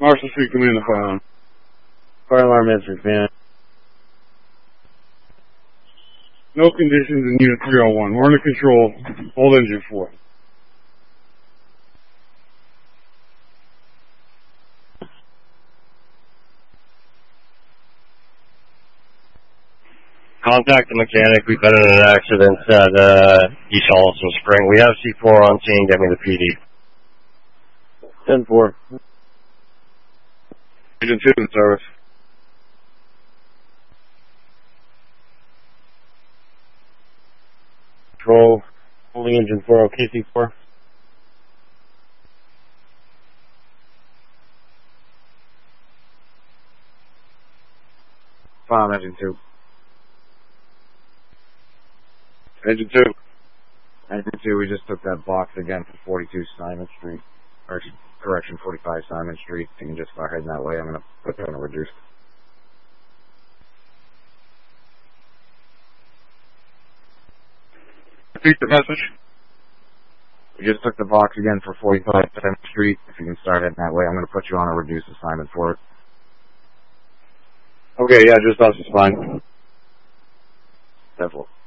Marshall Street, come in the fire alarm. Fire alarm answering, man. No conditions in Unit 301. We're under control. Hold engine 4. Contact the mechanic. We've been in an accident at East Holliston Spring. We have C4 on scene. Get me the PD. 10-4. Agent 2 in service. Control. Holding engine 4. Okay, C4. Fine, engine 2. Engine 2. Engine 2, we just took that box again for 42 Simon Street. Or, correction, 45 Simon Street. You can just start heading that way. I'm going to put that on a reduced. Repeat the message. We just took the box again for 45 Simon Street. If you can start heading that way, I'm going to put you on a reduced assignment for it. Okay, yeah, just us is fine. Definitely.